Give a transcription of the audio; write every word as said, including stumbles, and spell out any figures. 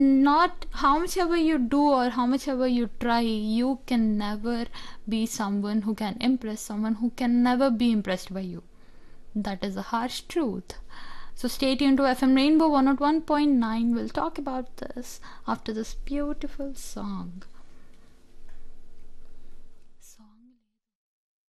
Not how much ever you do or how much ever you try, you can never be someone who can impress someone who can never be impressed by you. That is a harsh truth. So stay tuned to F M Rainbow one oh one point nine. We'll talk about this after this beautiful song.